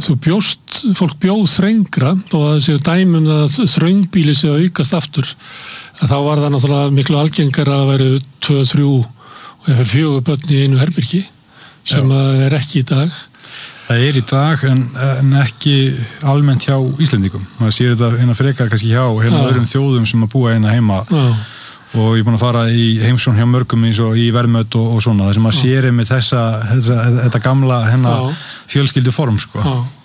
fólk bjóð þrengra og það séu dæmum að þröngbýli séu aukast aftur að þá var það náttúrulega miklu algengar að væru 2, 3 og ef 4 börn í einu herbyrgi sem ekki í dag. Það í dag en ekki almennt hjá Íslendingum. Maður sér þetta frekar kannski hjá öðrum þjóðum sem að búa heima og ég er búin að fara í heimsón hjá mörgum eins og í verðmöt og svona þar sem maður sér með þetta gamla fjölskyldu form sko.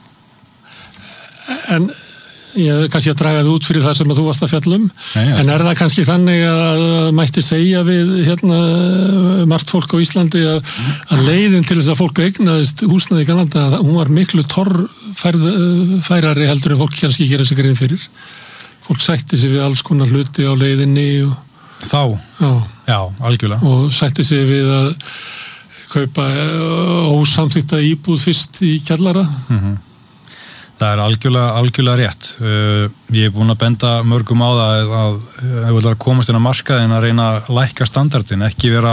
En ég kannski að draga það út fyrir það sem að þú varst að fjalla en það kannski þannig að mætti segja við margt fólk á Íslandi að leiðin til þess að fólk eignaðist húsnæði í Kanada, hún var miklu færari heldur en fólk kannski gera sig grein fyrir. Fólk sætti sig við alls konar hluti á leiðinni og Já, algjörlega. Og sætti sig við að kaupa ósamþykkta íbúð fyrst í kjallara. Það algjörlega rétt. Ég búin að benda mörgum á það að ef þú ætlar að komast inn á markaðinn að reyna að lækka standardin, ekki vera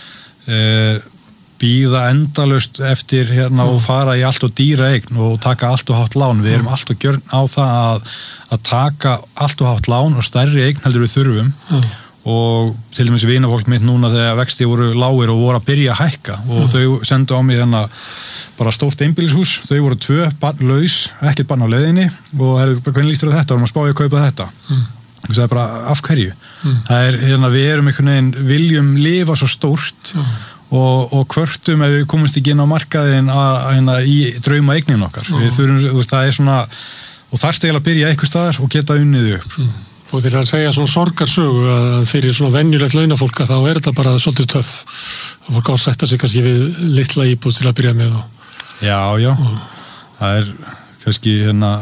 bíða endalaust eftir og fara í allt og dýra eign og taka allt og hátt lán. Við erum allt og gjörn á það að taka allt og hátt lán og stærri eign heldur við þurfum. Og til dæmis vinafólk mitt núna þegar vexti voru lágir og voru að byrja að hækka og þau sendu á mig bara stórt einbýlishús, þau voru 2 barn laus, ekkert barn á leiðinni og hvernig líst þér þetta, vorum að spá í að kaupa þetta og það bara af hverju það við erum einhvern veginn viljum lifa svo stórt og kvörtum ef við komumst ekki inn á markaðin í drauma eignin okkar við þurfum, það svona og þarft eiginlega að byrja eitthvað staðar og geta unnið upp Og þegar að segja svona sorgarsögu að fyrir svona venjulegt launafólk þá þetta bara svolítið töff og fólk ásætta sig kannski við litla íbúð til að byrja með þá. Já. Það kannski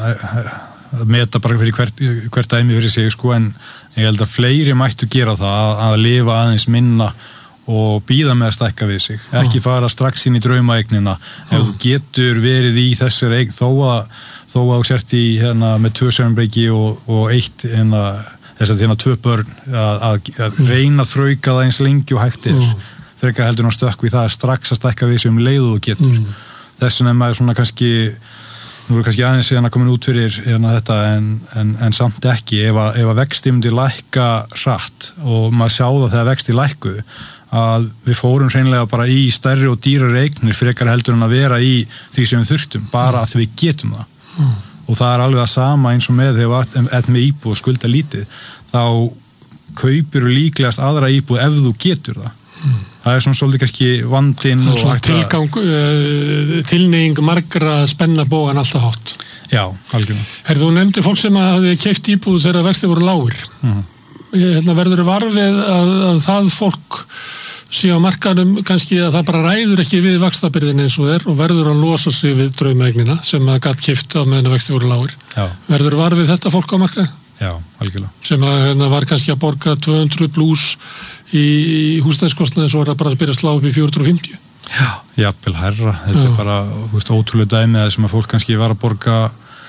að meta bara fyrir hvert dæmi fyrir sig sko en ég held að fleiri mættu gera það að lifa aðeins minna og bíða með að stækka við sig. Ekki fara strax inn í draumaeignina ef þú getur verið í þessari eign þó að þú sért í með 2 svefnherbergi og 1 þess að 2 börn að reyna að þrauka það eins lengi og hægt frekar heldur stökkvi það strax að stækka við sig leið og þú getur þess vegna maður svona kannski nú kannski aðeins komin út fyrir þetta en samt ekki ef að vexti myndi lækka hratt og maður sjá það þegar vexti lækkuðu að við fórum hreinlega bara í stærri og dýrari eignir frekar heldur en að vera í því sem við þurftum bara að við getum það og það alveg að sama eins og með þegar við með íbúð og skulda lítið þá kaupir líklegast aðra íbúð ef þú getur það það svona svolítið kannski vandinn og tilneying margra spenna bógan alltaf hátt Já, algjörlega Þú nefndi fólk sem hafði keypt íbúð þegar vextir voru lágir verður varfið að það fólk sé á markaðnum kannski að það bara ræður ekki við vaxtabyrðin eins og og verður að losa sig við draumeignina sem að gat keypt á meðan vextir voru lágir verður varfið þetta fólk á markaði? Já, algjörlega sem að var kannski að borga 200 plus í húsnæðiskostnaði svo það bara að byrja að slá upp í 450 Já, jafnvel herra þetta bara ótrúlega dæmi að sem að fólk kannski var að borga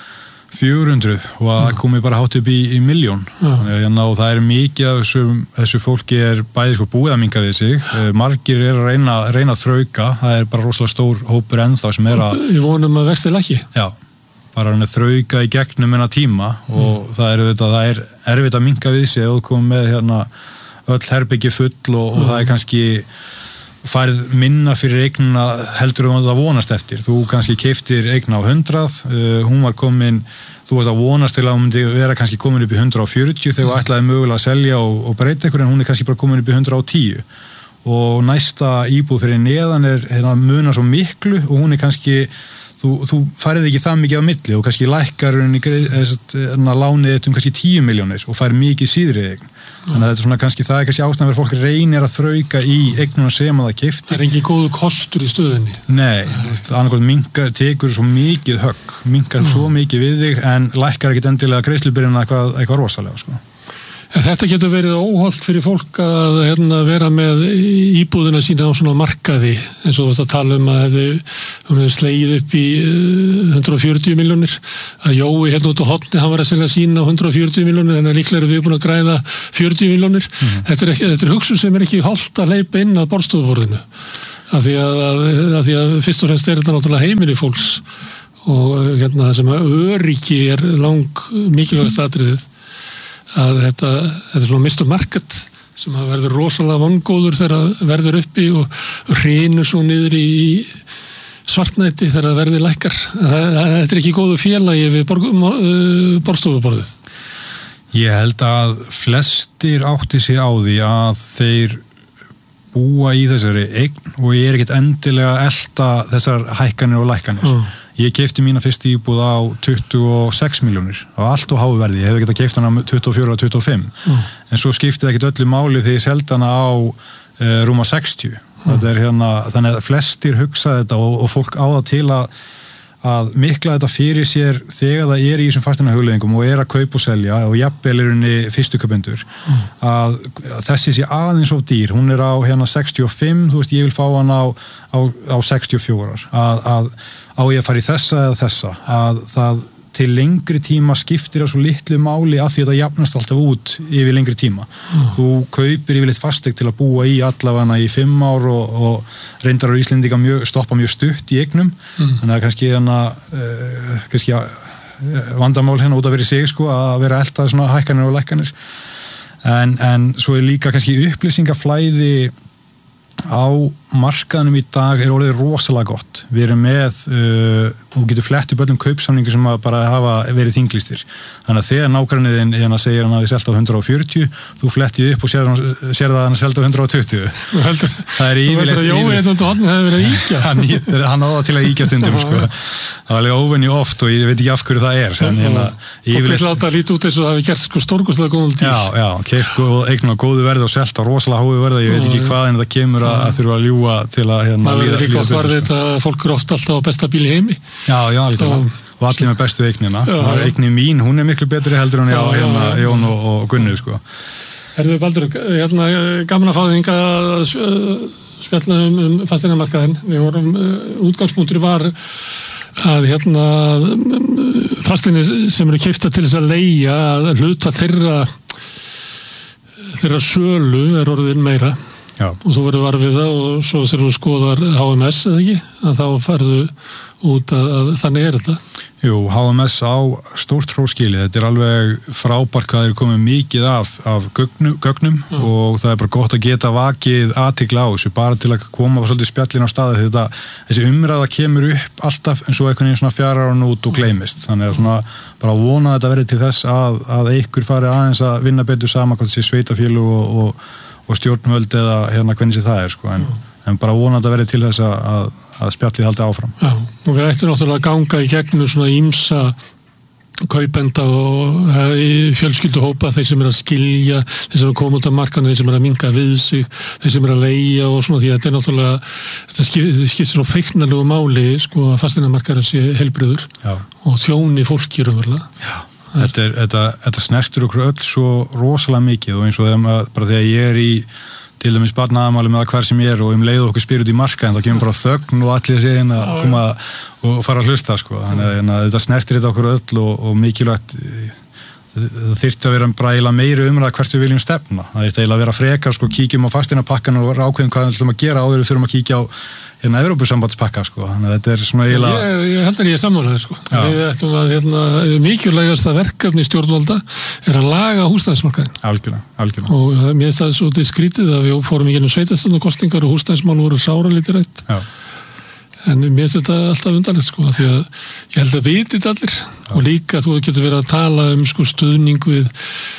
400 og að komi bara hátt upp í 1.000.000 og það mikið af þessu fólki bæði búið að minnka við sig margir að reyna að þrauka það bara rosalega stór hópur ennþá sem að Við vonum að vexti lækki Já, bara að þrauka í gegnum tíma og það er erfitt að minnka við sig og komið með öll herbyggi full og það kannski farið minna fyrir eignina heldur þú að vonast eftir. Þú kannski keyptir eigna á 100, hún var komin, þú varst að vonast til að hún myndi vera kannski komin upp í 140 þegar þú ætlaði mögulega að selja og breyta ykkur en hún kannski bara komin upp í 110 og næsta íbúð fyrir neðan munar svo miklu og hún kannski þú færið ekki það mikið á milli og kannski lækkar lánið kannski 10 milljónir og fær mikið síðri eign. Þannig að þetta kannski það kannski ástæðan fyrir fólk reynir að þrauka í eignuna sem að það keypti. Það engin góður kostur í stöðunni. Nei, annarkvæmt tekur svo mikið högg, minkar svo mikið við þig en lækkar ekkit endilega greiðslubyrjunina eitthvað rosalega sko. Þetta getur verið óhollt fyrir fólk að vera með íbúðina sína á svona markaði eins og þú varst að tala að hún hefði slegið upp í 140 milljónir að Jói út á hotni, hann var að selja sína á 140 milljónir en líklega erum við búin að græða 40 milljónir. Þetta er hugsun sem ekki hollt að hleypa inn að borðstofuborðinu af því að fyrst og fremst þetta náttúrulega heimili fólks og það sem að öryggi lang mikilvægast atriðið að þetta er svona Mr. Market sem að verður rosalega vongóður þegar verður uppi og hrynur svo niður í svartnætti þegar verði lækkar. Þetta er ekki góðu félagi við borðstofuborðið. Ég held að flestir átti sig á því að þeir búa í þessari eign og ég ekkert endilega elta þessar hækkanir og lækkanir. Ég keypti mína fyrstu íbúð á 26 milljónir á allt og háu verði. Ég hef getað keypt hana 24 og 25. En svo skiptið ekkert öllu máli þegar ég seldi hana á rúma 60. Þetta er þannig að flestir hugsa þetta og fólk á það til að mikla þetta fyrir sér þegar það er í þessum fasteignahugleiðingum og er að kaupa og selja og jafnvel er henni fyrstu kaupendur að þessi sé aðeins of dýr, hún er á 65, þú veist ég vil fá hana á 64 að á ég að fara í þessa eða þessa að það til lengri tíma skiptir það svo litlu máli að því að það jafnast alltaf út yfir lengri tíma. Þú kaupir yfirleitt fasteign til að búa í allavega í 5 ár og reyndar á Íslendinga stoppa mjög stutt í eignum. Þannig að kannski vandamál út að vera í sig sko, að vera eltað svona hækkanir og lækkanir. En svo er líka kannski upplýsingaflæði á markaðnum í dag er orðið rosalega gott. Við erum með og getur flett upp öllum kaupsamningu sem bara hafa verið þinglýstir. Þannig að þegar nágranniðin segir hann að við selta á 140, þú flettið upp og sér það að hann selta á 120. Það er yfirleitt hann á það til að íkja stundum sko. Það er alveg óvenju oft og ég veit ekki af hverju það er. Og við láta lítið út eins og það hefur gert sko stórkostlega góðum dýr. Já, keypt eign á góðu verði og selta á rosalega háu verði. Ég veit ekki hvað en það kemur að þurfa að ljúga til að maður verður líka oft varðið að fólk eru oft alltaf á besta bíl í heimi. Já, algjörlega. Og allir með bestu eignina. Eignin mín, hún er miklu betri heldur en Jón og Gunnu, sko. Herðu Baldur, gaman að fá þig hingað að spjalla fasteignamarkaðinn. Við vorum, útgangspunktur var að fasteignir sem eru keyptar til þess að leigja, að hluta þeirra sölu er orðin meira. Já. Og þú verður varfið það og svo þegar þú skoðar HMS eða ekki, að þá ferðu út að þannig er þetta. Jú, HMS á stórt hróskilið, þetta er alveg frábært hvað þeir komið mikið af gögnum og það er bara gott að geta vakið athygli á þessu, bara til að koma svolítið spjallin á staði þetta, þessi umræða kemur upp alltaf en svo einhvern veginn svona 4 ára út og gleymist, þannig að svona bara vona að þetta verði til þess að einhver fari aðeins að vinna betur saman hvað þessi sveitafélög og stjórnvöld eða hvernig sem það er sko, en bara vonandi að verði til þess að spjallið haldi áfram. Já, og við ættum náttúrulega að ganga í gegnum svona ýmsa kaupenda og fjölskylduhópa, þeir sem er að skilja, þeir sem er að koma út af markaðinu, þeir sem er að minnka við sig, þeir sem er að leigja og svona, því að þetta er náttúrulega, þetta skiptir svo feiknarlegu máli, sko, að fasteignamarkaðurinn sé heilbrigður og þjóni fólki raunverulega. Já. Þetta snertur okkur öll svo rosalega mikið og eins og bara þegar ég er í til dæmis barnaafmæli með hver sem ég er og leið okkur spyr út í markaðinn þá kemur bara þögn og allir sé inn að koma og fara að hlusta sko. Þannig að þetta snertir þetta okkur öll og mikilvægt það þyrfti að vera bara meiri umræða hvert við viljum stefna. Það þyrfti að vera frekar sko, kíkjum á fasteignapakkan og ákveðum hvað við ætlum að gera áður við þurfum að kíkja á Evrópusambandspakka sko, þannig að þetta er svona eiginlega... Ég held að ég er sammálaður sko. Við ætlum að mikilvægasta verkefni stjórnvalda er að laga húsnæðismarkaðinn. Algjörlega. Og mér finnst það svo skrítið að við fórum í gennum sveitarstjórnarkosningar og húsnæðismál voru sáralítið rætt. Já. En mér finnst þetta alltaf undarlegt sko, því að ég held að vitið allir og líka þú getur verið að tala sko stuðning við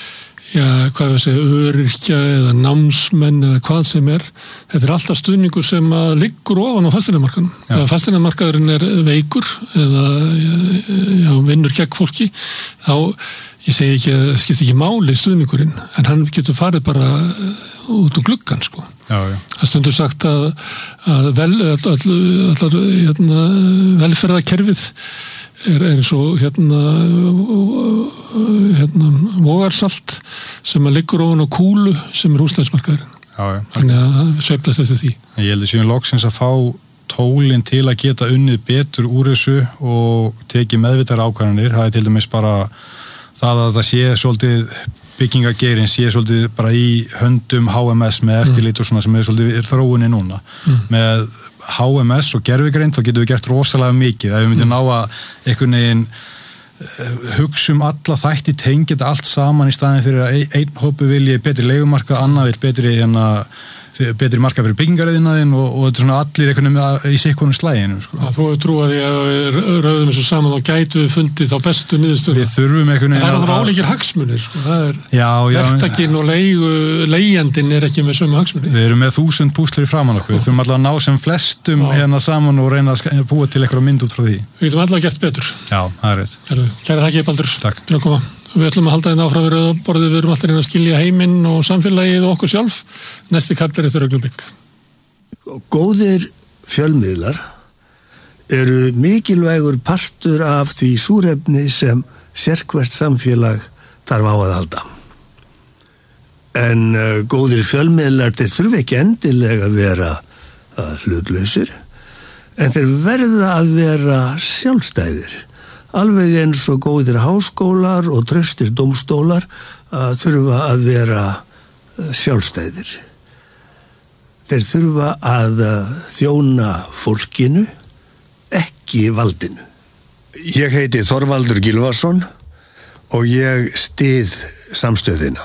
öryrkja eða námsmenn eða hvað sem er. Þetta er alltaf stuðningur sem liggur ofan á fasteignamarkaðnum. Ef fasteignamarkaðurinn er veikur eða vinnur gegn fólki, þá, ég segi ekki að það skiptir ekki máli stuðningurinn, en hann getur farið bara út gluggann sko. Það stundur sagt að velferðarkerfið er eins og vogarsalt sem liggur ofan á kúlu sem er húsnæðismarkaðurinn. Þannig að það sveiflast eftir því. Ég held að séum loksins að fá tólin til að geta unnið betur úr þessu og tekið meðvitaðar ákvarðanir. Það er til dæmis bara það að það sé svolítið byggingageirinn sé svolítið bara í höndum HMS með eftirlit og svona sem er svolítið þróunni núna með HMS og gervigreind þá getum við gert rosalega mikið ef við myndum ná að einhvern veginn hugsa alla þætti, tengja þetta allt saman í staðin fyrir að einn hópu vilji betri leigumarkað, annar vil betri markað fyrir byggingarreiðinaðinn og þetta svona allir einhvern veginn í sikkunum slæginu. Sko. Þú trú að því að við rauðum þessu saman og gætu við fundið þá bestu niðurstöðu. Við þurfum einhvern veginn það er álíkir hagsmunir, sko. Það verktakinn og leigjandinn ekki með sömu hagsmunir. Við erum með 1000 púslur framan okkur. Við þurfum alltaf að ná sem flestum hérna saman og reyna að búa til eitthvað mynd út frá því. Við getum alltaf gert betur. Já, það er rétt. Kæra þakki, Baldur. Takk. Fyrir að koma. Við ætlum að halda þetta áfram við rauðaborðið, við erum alltaf að reyna að skilja heiminn og samfélagið og okkur sjálf. Næsti kafli eftir augnablik. Góðir fjölmiðlar eru mikilvægur partur af því súrefni sem sérhvert samfélag þarf á að halda. En góðir fjölmiðlar þeir þurfa ekki endilega að vera hlutlausir, en þeir verða að vera sjálfstæðir. Alveg eins og góðir háskólar og traustir dómstólar þurfa að vera sjálfstæðir. Þeir þurfa að þjóna fólkinu, ekki valdinu. Ég heiti Þorvaldur Gylfason og ég styð samstöðina.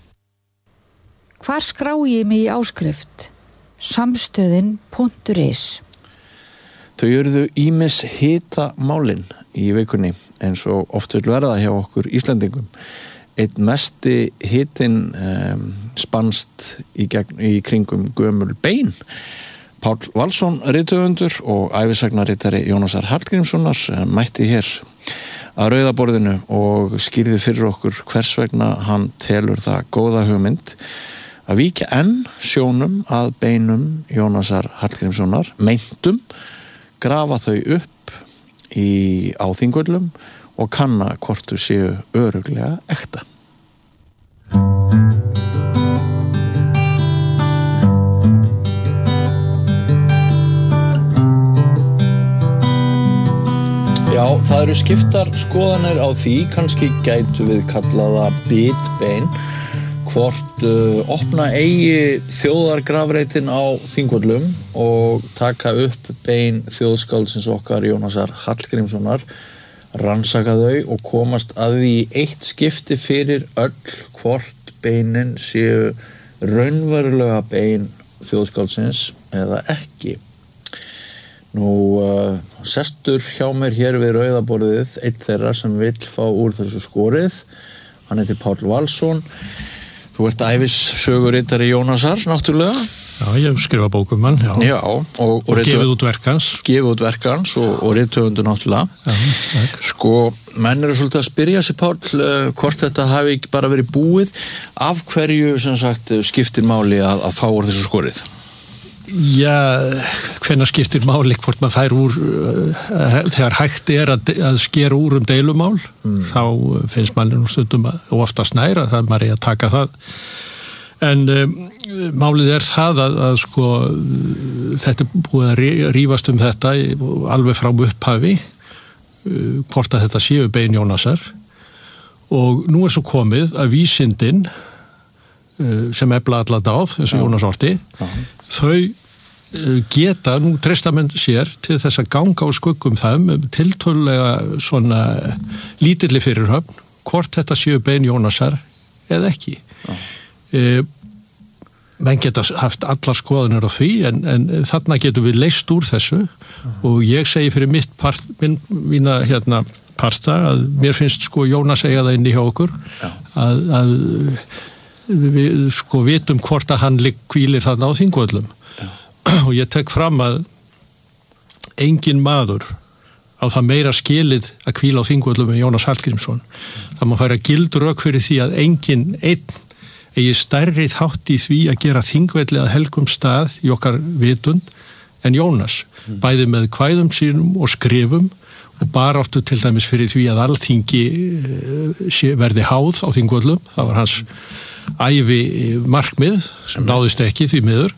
Hvar skrái ég mig í áskrift? Samstöðin.is. Þau urðu ýmis hitamálin í vikunni eins og oft vil verða hjá okkur Íslendingum. Einn mesti hitinn spannst í kringum gömul bein. Páll Valsson rithöfundur og ævisagnaritari Jónasar Hallgrímssonar mætti hér að rauðaborðinu og skýrði fyrir okkur hvers vegna hann telur það góða hugmynd að víkja enn sjónum að beinum Jónasar Hallgrímssonar, meintum, grafa þau upp á Þingvöllum og kanna hvort þau séu örugglega ekta. Já, það eru skiptar skoðanir á því, kannski gætu við kallaða bitbein, hvort opna eigi þjóðargrafreitin á Þingvöllum og taka upp bein þjóðskáldsins okkar Jónasar Hallgrímssonar, rannsaka þau og komast að því eitt skipti fyrir öll hvort beinin séu raunverulega bein þjóðskáldsins eða ekki. Nú sestur hjá mér hér við rauðaborðið einn þeirra sem vill fá úr þessu skorið. Hann heitir Páll Valsson. Þú ert ævissöguritari Jónasar, náttúrulega. Já, ég skrifa bókum hann, já. Já, og gefið út verk hans. Gefið út verk hans og rithöfundur náttúrulega. Já, takk. Sko, menn eru svolítið að spyrja sig, Páll, hvort þetta hafi ekki bara verið búið. Af hverju, sem sagt, skiptir máli að fá úr þessu skorið? Já, hvenær skiptir máli hvort maður fær úr, þegar hægt að skera úr deilumál, þá finnst manni nú stundum og oftast næra það maður að taka það. En málið er það að sko, þetta er búið að rífast þetta alveg frá upphafi, hvort að þetta séu bein Jónasar. Og nú er svo komið að vísindin, sem efla alla dáð, eins og Jónas orti, þau geta, nú treysta menn sér til þess að ganga á skuggum það með tiltölulega svona lítilli fyrirhöfn, hvort þetta séu bein Jónasar eða ekki. Menn geta haft allar skoðanir á því, en þarna getum við leyst úr þessu og ég segi fyrir mína parta að mér finnst sko Jónas eiga það inni hjá okkur að við sko vitum hvort að hann hvílir þarna á Þingvöllum. Og ég tek fram að engin maður á það meira skilið að hvíla á Þingvöllum en Jónas Hallgrímsson. Það má færa gild rök fyrir því að engin einn eigi stærri þátt í því að gera Þingvelli að helgum stað í okkar vitund en Jónas, bæði með kvæðum sínum og skrifum og baráttu til dæmis fyrir því að Alþingi verði háð á Þingvöllum. Það var hans ævi markmið sem náðist ekki því miður.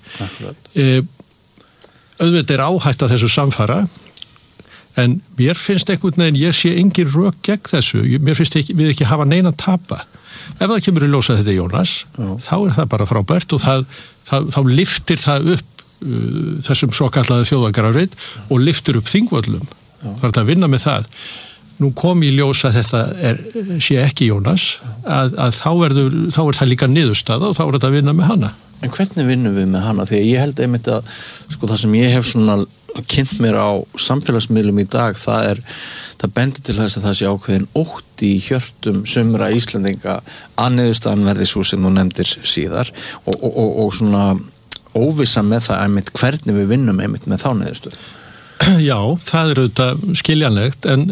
Auðvitað áhætt að þessu samfara, en mér finnst einhvern veginn, ég sé engin rök gegn þessu, mér finnst við ekki hafa neina að tapa. Ef það kemur í ljós að þetta er Jónas, þá er það bara frábært og þá lyftir það upp þessum svo kallaði þjóðargrafreit og lyftur upp Þingvöllum. Það er að vinna með það. Nú kom í ljós að þetta sé ekki Jónas, að þá er það líka niðurstaða og þá er þetta að vinna með hana. En hvernig vinnum við með hana? Því að ég held einmitt að sko það sem ég hef svona kynnt mér á samfélagsmiðlum í dag, það bendir til þess að það sé ákveðin ótti í hjörtum sumra Íslendinga að niðurstaðan verði svo sem þú nefndir síðar og svona óvissa með það einmitt hvernig við vinnum einmitt með þá niðurstöðu. Já, það er auðvitað skiljanlegt en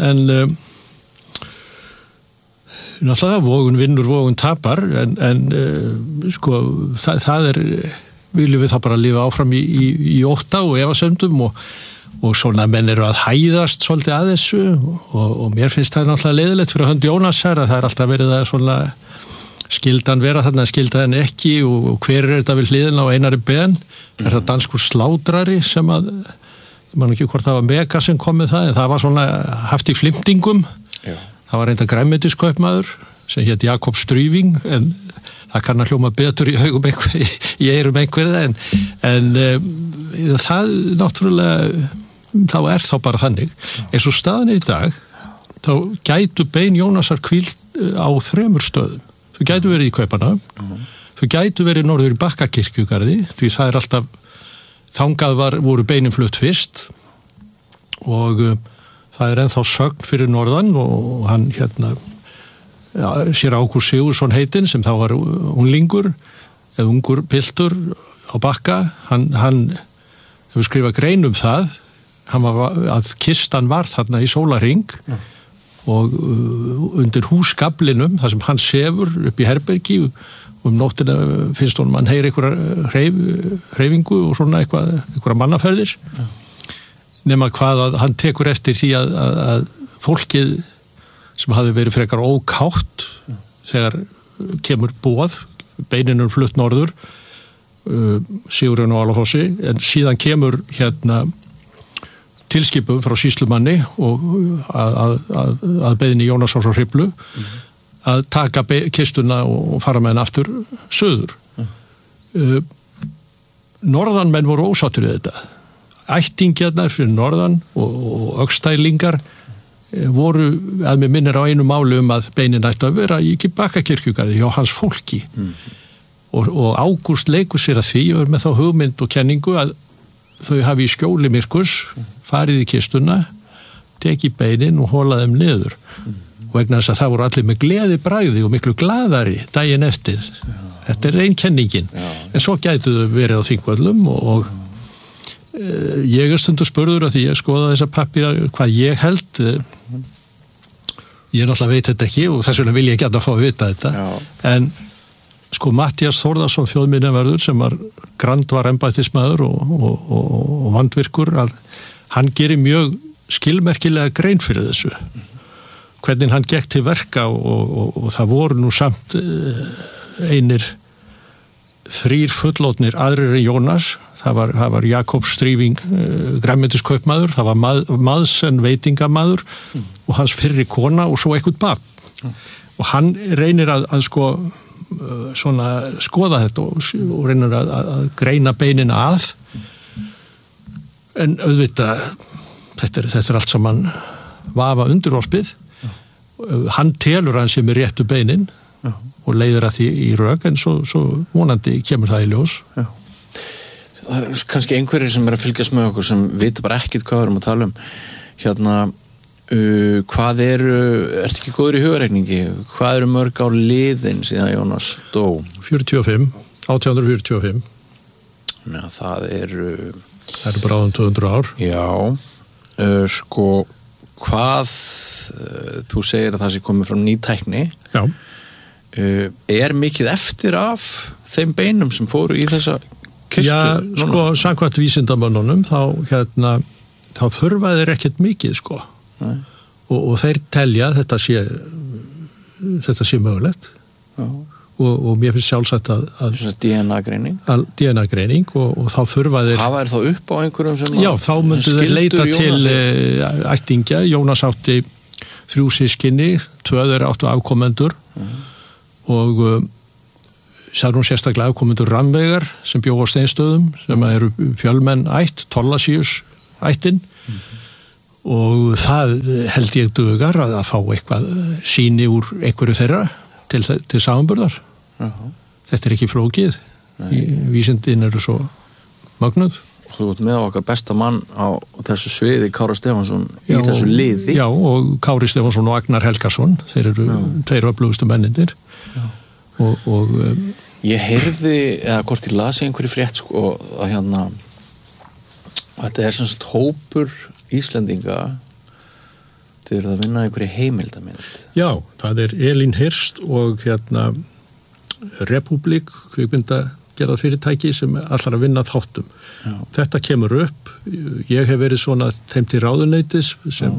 náttúrulega vogun vinnur, vogun tapar en sko það viljum við þá bara lifa áfram í ótta og efasemdum og svona menn eru að hæðast svolítið að þessu og mér finnst það náttúrulega leiðilegt fyrir hönd Jónasar að það er alltaf verið að svona skildan vera þarna, skildan ekki og hver er þetta við hliðina á Einari Ben? Er það danskur slátrari sem að ég man ekki hvort það var Mega sem kom með það en það var svona haft í flimtingum. Já. Það var reynda grænmetiskaupmaður sem hét Jakob Stryving en það kann að hljóma betur í augum í eyrum einhverja en það náttúrulega þá er þá bara þannig. Eins og staðan í dag þá gætu bein Jónasar hvílt á 3 stöðum. Þau gætu verið í Kaupana, þau gætu verið norður í Bakkakirkjugarði því það er alltaf þangað voru beinin flutt fyrst og það er ennþá sögn fyrir norðan og hann sér Ágúst Sigurðsson heitinn sem þá var unglingur eða ungur piltur á Bakka hann hefur skrifað grein það að kistan var þarna í sólarhring og undir húsgaflinum þar sem hann sefur upp í herbergi og nóttina finnst honum hann heyri einhverja hreyfingu og svona einhverja mannaferðir nema hvað að hann tekur eftir því að fólkið sem hafi verið frekar ókátt þegar kemur boð beininu flutt norður Sigurjón og Álafossi en síðan kemur tilskipum frá sýslumanni og að beiðni Jónasar frá Hriflu að taka kistuna og fara með henn aftur söður. Norðanmenn voru ósáttir við þetta. Ættingjarnar fyrir norðan og öxtælingar voru, að mér minnir á einu máli að beinin ættu að vera í Bakkakirkjugarði hjá hans fólki. Og Ágúst leikur sér að því og er með þá hugmynd og kenningu að þau hafi í skjóli myrkurs farið í kistuna, tekið beinin og hólað þeim niður. Og vegna þess að það voru allir með gleði bragði og miklu glaðari daginn eftir. Þetta er ein kenningin. En svo gætu þau verið á Þingvöllum og ég stundu spurður að því ég skoða þessa pappíra hvað ég held. Ég náttúrulega veit þetta ekki og þess vegna vil ég ekki að fá að vita þetta. En sko Matthías Þórðarsson þjóðminjavörður sem var embættismaður og vandvirkur að hann gerir mjög skilmerkilega grein fyrir þessu. Hvernig hann gekk til verka og það voru nú samt einir 3 fullorðnir aðrir en Jónas. Það var Jakob Stryving grænmetiskaupmaður, það var Madsen veitingamaður og hans fyrri kona og svo eitthvað barn. Og hann reynir að svona skoða þetta og reynir að greina beinina að en auðvitað þetta er allt saman vafa undirorpið. Hann telur hann sem réttu beinin og leiðir að því í rök en svo vonandi kemur það í ljós. Það er kannski einhverjir sem að fylgjast með okkur sem vita bara ekkert hvað við erum að tala um. Hvað ertu ekki góður í hugareikningi? Hvað eru mörg ár liðin síðan Jónas dó? 1845. Já, það eru bráðum 200 ár. Já, hvað þú segir að það sé komið frá ný tækni. Já. Er mikið eftir af þeim beinum sem fóru í þessa kistu? Já, samkvæmt vísindamönnunum þá þurfa þeir ekkert mikið, og þeir telja að þetta sé mögulegt. Já. Og mér finnst sjálfsagt að DNA-greining og þá þurfa þeir hafa þeir þá upp á einhverjum sem já, þá myndu þeir leita til ættingja. Jónas átti 3 systkini, 2 þeirra áttu afkomendur og það nú sérstaklega komundur Rannveigar sem bjó á Steinstöðum sem eru fjölmenn ætt, Tollasius ættin og það held ég dugar að fá eitthvað sýni úr einhverju þeirra til samanburðar. Þetta er ekki flókið. Vísindin eru svo mögnuð. Þú ert með okkar besta mann á þessu sviði, Kára Stefánsson, í þessu liði. Já, og Kári Stefánsson og Agnar Helgason, þeir eru tveir öflugustu mennindir. Og ég heyrði, eða hvort ég lasi einhverju frétt, sko, að þetta er semst hópur Íslendinga til að vinna einhverju heimildamynd. Já, það er Elín Hirst og Republik, kvikmyndagerðarfyrirtæki sem allar að vinna þáttum. Já. Þetta kemur upp, ég hef verið svona þeim til ráðuneytis sem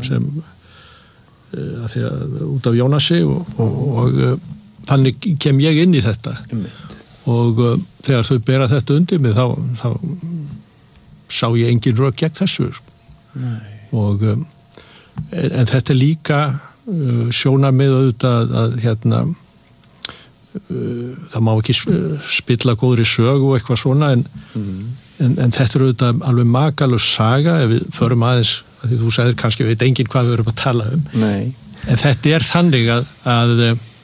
út af Jónasi og þannig kem ég inn í þetta. Og þegar þau bera þetta undir mig þá sá ég engin rök gegn þessu. Og en þetta er líka sjónarmið auðvitað að það má ekki spilla góðri sög og eitthvað svona en þetta er auðvitað alveg makalös saga ef við förum aðeins, því þú sagðir kannski veit enginn hvað við erum að tala um. Nei. En þetta er þannig að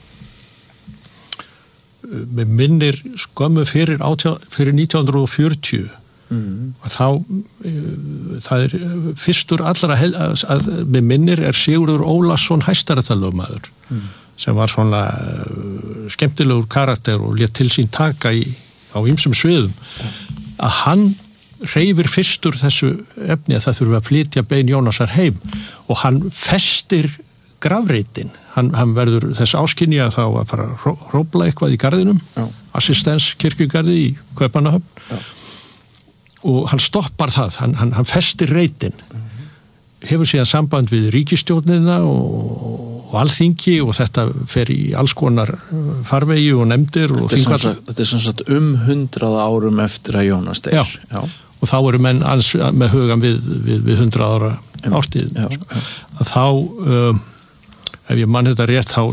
með minnir skömmu fyrir 1940 og þá það er fyrstur allra með minnir er Sigurður Ólason hæstaréttarlögmaður sem var svona skemmtilegur karakter og lét til sín taka á ýmsum sviðum að hann hreyfir fyrstur þessu efni að það þurfi að flytja bein Jónasar heim og hann festir grafreitin, hann verður þess áskynja þá að fara að hrófla eitthvað í garðinum, assistens kirkjugarði í Kaupmannahöfn og hann stoppar það, hann festir reitin, hefur síðan samband við ríkisstjórnina og alþingi og þetta fer í alls konar farvegi og nefndir og þetta er sem sagt 100 árum eftir að Jónas deyr. Já. Og þá eru menn með hugan við 100 ára ástíð. Að þá ef ég mann þetta rétt þá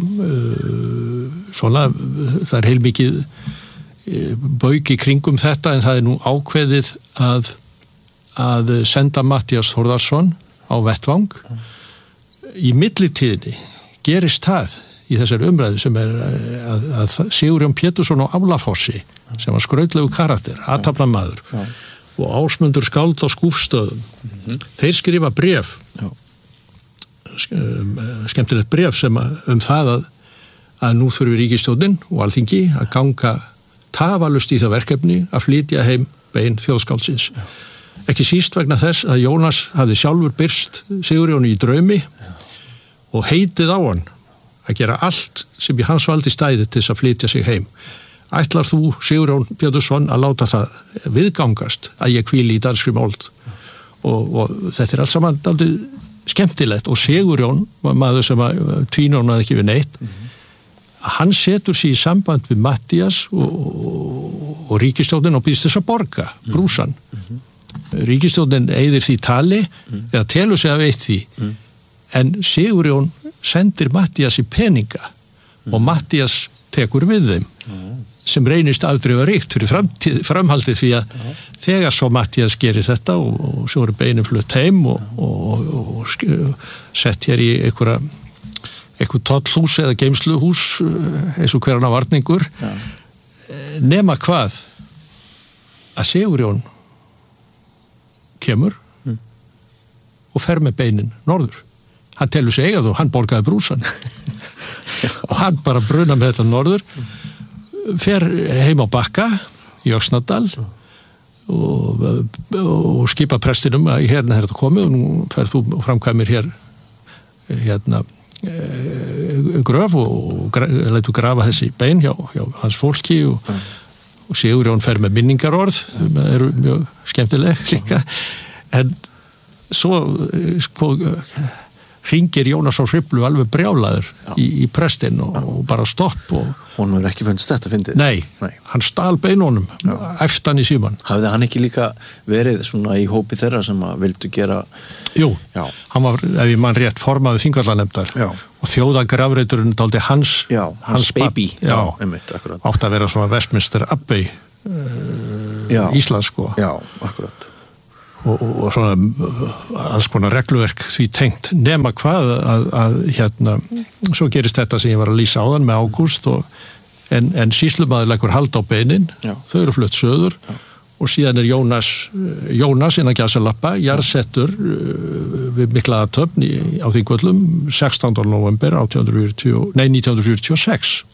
svona það er heilmikið bauki kringum þetta en það er nú ákveðið að senda Matthías Þórðarsson á vettvang. Í millitíðinni gerist það í þessari umræðu sem er að Sigurjón Pétursson á Álafossi sem var skrautlegu karakter, athafnamaður og Ásmundur skáld á Skúfstöðum. Þeir skrifa bréf, skemmtilegt bréf sem það að nú þurfi ríkisstjórnin og alþingi að ganga tafarlaust í það verkefni að flytja heim bein þjóðskáldsins. Ekki síst vegna þess að Jónas hafði sjálfur birst Sigurjóni í draumi og heitið á hann að gera allt sem í hans valdi stæði til þess að flytja sig heim. Ætlar þú, Sigurjón Pétursson, að láta það viðgangast að ég hvíli í danskri mold og þetta er alls saman dálítið skemmtilegt og Sigurjón var maður sem tvínónaði ekki við neitt hann setur sig í samband við Matthías og ríkisstjórnin og býðst þess að borga brúsan. Ríkisstjórnin eyðir því tali eða telur sig af eitt því en Sigurjón sendir Matthías í peninga og Matthías tekur við þeim sem reynist afdrifaríkt fyrir framhaldið því að þegar svo Matthías gerir þetta og svo eru beinin flutt heim og sett hér í eitthvað tollhús eða geymsluhús eins og hverjana varningur nema hvað að Sigurjón kemur og fer með beinin norður. Hann telur sig eigað og hann borgaði brúsan og hann bara bruna með þetta norður fer heim á Bakka í Öxnadal og skipa prestinum að hérna er þetta komið og nú fer þú framkvæmir hérna gröf og lætu grafa þessi bein hjá hans fólki og Sigurjón fer með minningarorð sem eru mjög skemmtileg líka en svo hringir Jónas á Hriflu alveg brjálaður í prestin og bara stopp og hún er ekki fundist þetta fyndið? Nei, hann stal beinunum eftir í síman. Hafði hann ekki líka verið svona í hópi þeirra sem að vildu gera Jú, hann var, ef ég mann rétt, formaður Þingvallanemndar og þjóðagrafreiturinn dálítið hans baby, einmitt, átt að vera svona Westminster Abbey Íslands sko já, akkurat og svona alls konar regluverk því tengt nema hvað að hérna, svo gerist þetta sem ég var að lýsa áðan með Ágúst en sýslumaður leggur hald á beinin þau eru flutt söður og síðan er Jónas innan gæsalappa jarðsettur við mikla athöfn á Þingvöllum 16. november 1946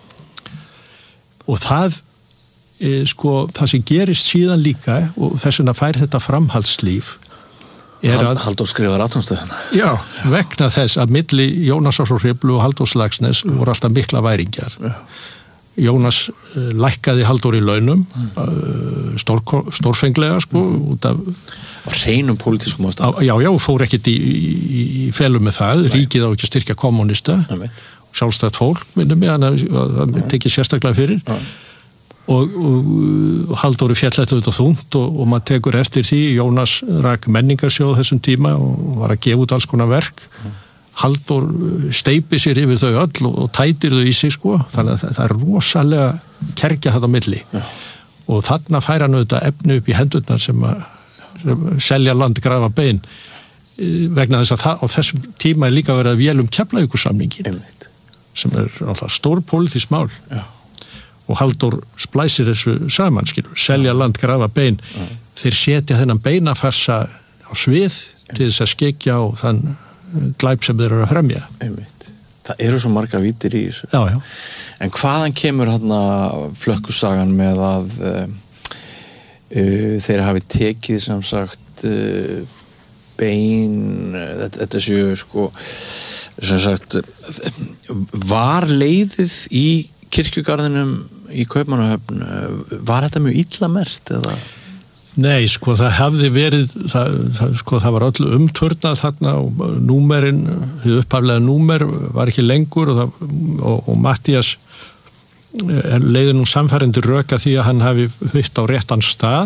og það sko, það sem gerist síðan líka og þess vegna fær þetta framhaldslíf Halldór skrifar Atómstöðina vegna þess að milli Jónasar frá Hriflu og Halldórs Laxness voru alltaf mikla væringjar Jónas lækkaði Halldór í launum stórfenglega sko út af hreinum pólitískum ástæðum já, fór ekkert í felum með það ríkið á ekki að styrkja kommunista sjálfstætt fólk minnum mig hann tekið sérstaklega fyrir og Halldóri féll þetta auðvitað þungt og maður tekur eftir því Jónas rak menningarsjóð þessum tíma og var að gefa út alls konar verk Halldór steypi sér yfir þau öll og tætir þau í sig sko þannig að það er rosalega kergja þetta á milli og þarna fær hann auðvitað efni upp í hendurnar sem selja land grafa bein vegna þess að á þessum tíma er líka verið að vélum Keflavíkursamningin sem er alltaf stór pólitískt mál og Halldór splæsir þessu saman selja land, grafa bein þeir setja þennan beinafarsa á svið til þess að skekja á þann glæp sem þeir eru að fremja það eru svo marga vítir í þessu já. En hvaðan kemur hérna flökkusagan með að þeir hafi tekið sem sagt bein þetta séu sko sem sagt var leiðið í kirkjugarðinum í Kaupmannahöfn var þetta mjög illa merkt eða? Nei, sko það hefði verið það var öllu umturnað þarna og númerinn, hið upphaflega númer var ekki lengur og Matthías leiði nú samfærandi rök að því að hann hafi hutt á réttan stað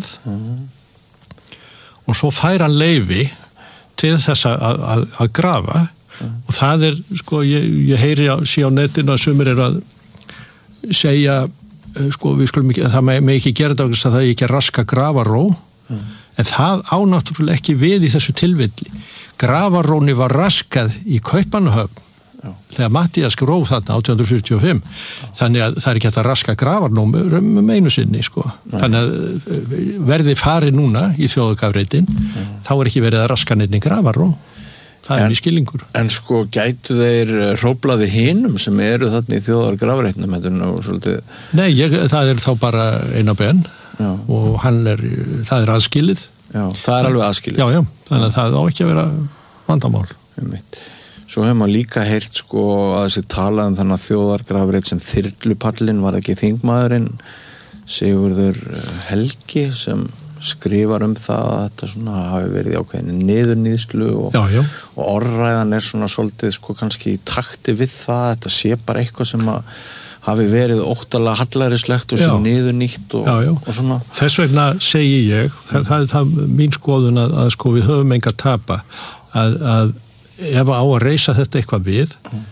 og svo fær hann leyfi til þess að grafa og það er, sko, ég heyri sé á netinu að sumir er að segja sko við skulum ekki, það með ekki gera þetta að það er ekki að raska grafaró en það ánáttúrulega ekki við í þessu tilvilli grafaróni var raskað í Kaupmannahöfn þegar Matthías gróf þarna 1845 þannig að það er ekki hægt að raska grafarnum einu sinni sko þannig að verði farið núna í þjóðagafreitin þá er ekki verið að raska neitt grafaró það er í skilningur. En sko gætu þeir hróflaði hinum sem eru þarna í þjóðargrafreitnum svolítið... Nei, það er þá bara eina benn og það er aðskilið. Já, það er alveg aðskilið. Já, þannig að það á ekki að vera vandamál. Svo hefur maður líka heyrt sko að þessi talað þannig að þjóðargrafreit sem þyrlupallin var ekki þingmaðurinn Sigurður Helgi sem skrifar það að þetta svona hafi verið ákveðin niðurnýðslu og orðræðan er svona svolítið sko kannski í takti við það, þetta sé bara eitthvað sem að hafi verið óttalega hallærislegt og sem niðurnýtt og svona. Þess vegna segi ég, það er mín skoðun að sko við höfum enga að tapa að ef á að reisa þetta eitthvað við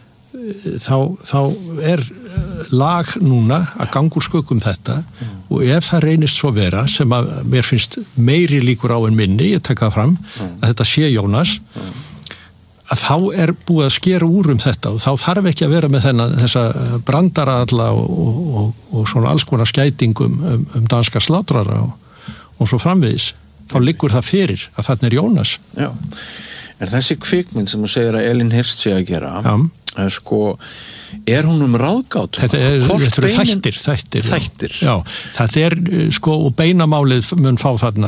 þá er lag núna að gangur skökkum þetta og ef það reynist svo vera sem að mér finnst meiri líkur á en minni, ég tek það fram að þetta sé Jónas að þá er búið að skera úr þetta og þá þarf ekki að vera með þessa brandara alla og svona alls konar skætingum danska slátrara og svo framvegis þá liggur það fyrir að þarna er Jónas. Já, en þessi kvikmynd sem þú segir að Elín Hirst sé að gera sko, er hún ráðgátt? Þetta eru þættir. Já, þetta er sko og beinamálið mun fá þarna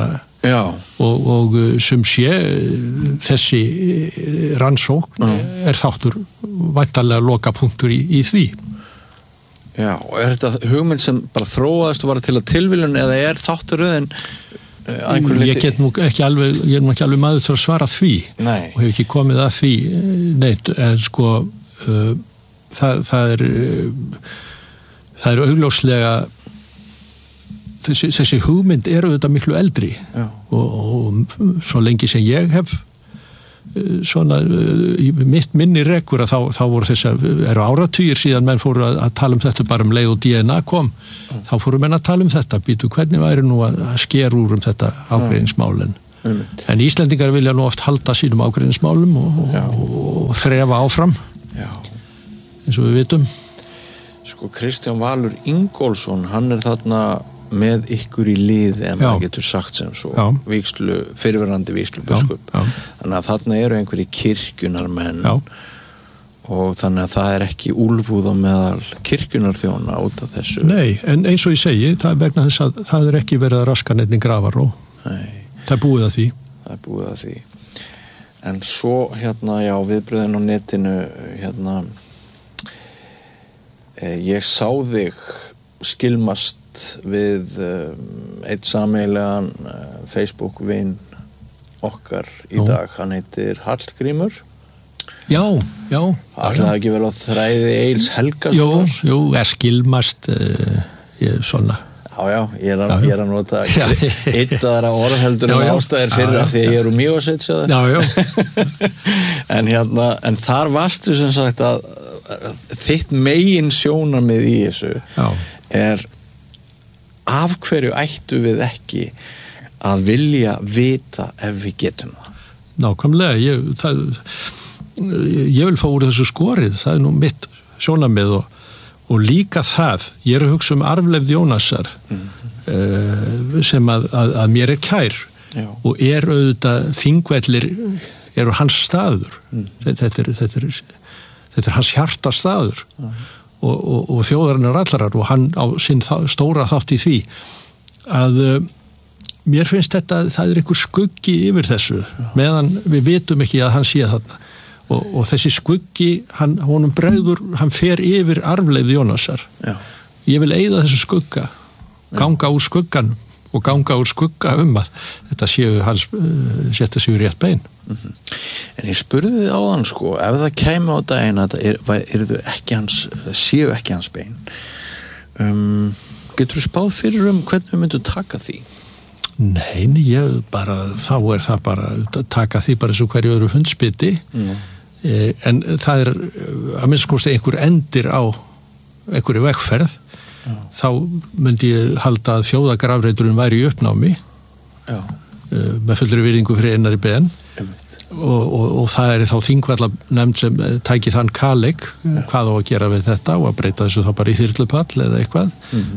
og sem sé þessi rannsókn er þáttur væntanlega lokapunktur í því. Já, og er þetta hugmynd sem bara þróaðist og var til að tilviljun eða er þátturöðin ég er nú ekki alveg maður til að svara því og hef ekki komið að því neitt, en sko það er augljóslega þessi hugmynd eru þetta miklu eldri og svo lengi sem ég hef svona í mitt minni rekur að þá voru eru áratugir síðan menn fóru að tala þetta bara leið og DNA kom þá fóru menn að tala þetta býtu hvernig væri nú að skera úr þetta ágreiningsmálin en Íslendingar vilja nú oft halda sínum ágreiningsmálum og þrefa áfram eins og við vitum Sko Kristján Valur Ingólfsson hann þarna með ykkur í lið en það getur sagt sem svo fyrirverandi vígslubiskup þannig að þarna eru einhverjir kirkjunarmenn og þannig að það ekki úlfúð á meðal kirkjunarþjóna út af þessu Nei, en eins og ég segi, það vegna þess að það ekki verið að raska neitt grafaró það búið að því en svo viðbröðin á netinu ég sá þig skilmast við eitt sameiginlegan Facebook-vin okkar í dag hann heitir Hallgrímur Já Það ekki vel á þræði Egils Helgasonar Jú, skilmast svona Já, ég er að nota eitt að það orð heldur ástæðir fyrir því að ég er Mývatnssveit en þar varstu sem sagt að þitt megin sjónarmið í þessu er af hverju ættu við ekki að vilja vita ef við getum það? Nákvæmlega, ég vil fá úr þessu skorið, það nú mitt sjónarmið og líka það, ég að hugsa arfleifð Jónasar sem að mér kær og auðvitað Þingvellir eru hans staður, þetta hans hjartastaður og þjóðarinnar allarar og hann á sinn stóra þátt í því að mér finnst þetta, það einhver skuggi yfir þessu meðan við vitum ekki að hann sé þarna og þessi skuggi, honum bregður hann fer yfir arfleifð Jónasar ég vil eyða þessu skugga ganga úr skuggan og ganga úr skugga að þetta séu hans setja sig í rétt bein En ég spurði þið á hann sko ef það kæmi á daginn að séu ekki hans bein getur þú spáð fyrir hvernig við myndum taka því? Nei, þá það bara að taka því bara eins og hverju öðru hundspiti en það að minnst kosti einhver endir á einhverju vegferð þá myndi ég halda að þjóðagrafreiturinn væri í uppnámi með fullri virðingu fyrir Einari Ben og það þá Þingvallanefnd sem tæki þann kaleik hvað á að gera við þetta og að breyta þessu þá bara í þyrlupall eða eitthvað